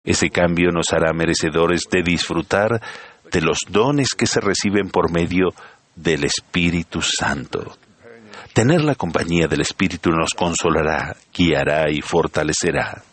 Ese cambio nos hará merecedores de disfrutar de los dones que se reciben por medio del Espíritu Santo. Tener la compañía del Espíritu nos consolará, guiará y fortalecerá.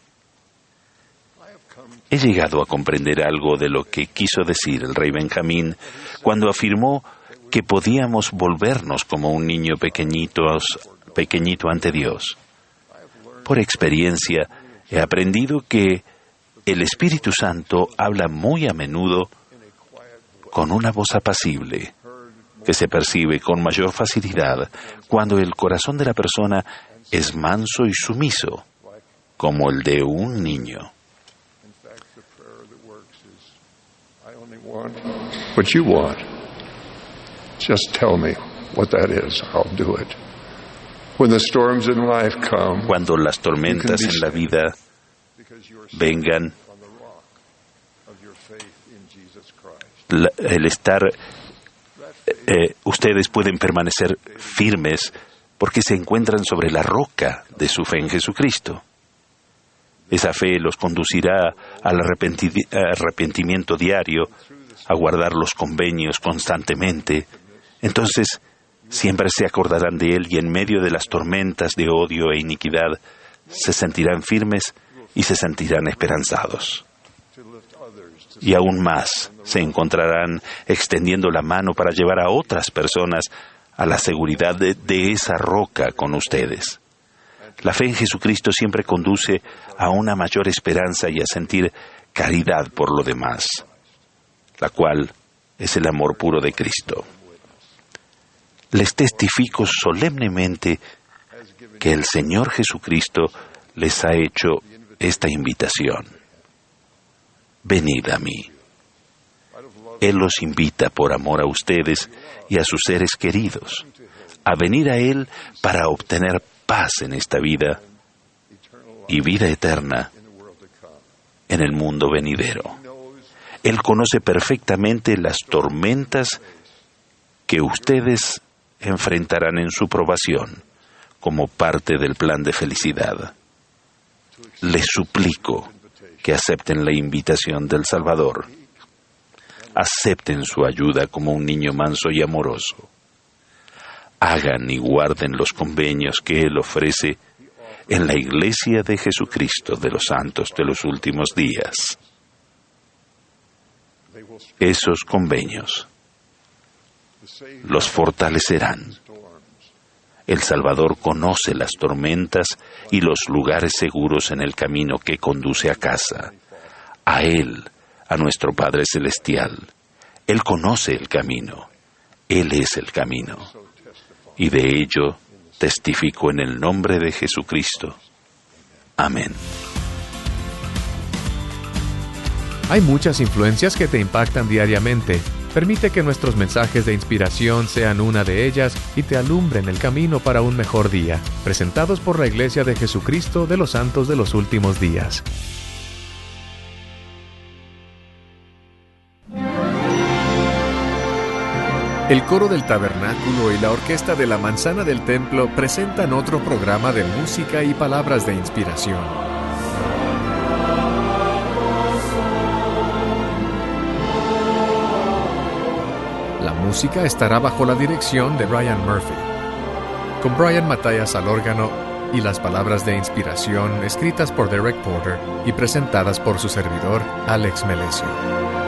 He llegado a comprender algo de lo que quiso decir el rey Benjamín cuando afirmó que podíamos volvernos como un niño pequeñito ante Dios. Por experiencia, he aprendido que el Espíritu Santo habla muy a menudo con una voz apacible, que se percibe con mayor facilidad cuando el corazón de la persona es manso y sumiso, como el de un niño. What you want. Just tell me what that is. I'll do it. When the storms in life come, cuando las tormentas en la vida vengan, ustedes pueden permanecer firmes porque se encuentran sobre la roca de su fe en Jesucristo. Esa fe los conducirá al arrepentimiento diario, a guardar los convenios constantemente. Entonces, siempre se acordarán de Él y en medio de las tormentas de odio e iniquidad se sentirán firmes y se sentirán esperanzados. Y aún más, se encontrarán extendiendo la mano para llevar a otras personas a la seguridad de esa roca con ustedes. La fe en Jesucristo siempre conduce a una mayor esperanza y a sentir caridad por lo demás, la cual es el amor puro de Cristo. Les testifico solemnemente que el Señor Jesucristo les ha hecho esta invitación. Venid a mí. Él los invita por amor a ustedes y a sus seres queridos, a venir a Él para obtener paz en esta vida y vida eterna en el mundo venidero. Él conoce perfectamente las tormentas que ustedes enfrentarán en su probación como parte del plan de felicidad. Les suplico que acepten la invitación del Salvador. Acepten su ayuda como un niño manso y amoroso. Hagan y guarden los convenios que Él ofrece en la Iglesia de Jesucristo de los Santos de los Últimos Días. Esos convenios los fortalecerán. El Salvador conoce las tormentas y los lugares seguros en el camino que conduce a casa. A Él, a nuestro Padre Celestial. Él conoce el camino. Él es el camino. Y de ello testifico en el nombre de Jesucristo. Amén. Hay muchas influencias que te impactan diariamente. Permite que nuestros mensajes de inspiración sean una de ellas y te alumbren el camino para un mejor día. Presentados por la Iglesia de Jesucristo de los Santos de los Últimos Días. El coro del tabernáculo y la orquesta de la manzana del templo presentan otro programa de música y palabras de inspiración. La música estará bajo la dirección de Brian Murphy, con Brian Matthias al órgano y las palabras de inspiración escritas por Derek Porter y presentadas por su servidor, Alex Melesio.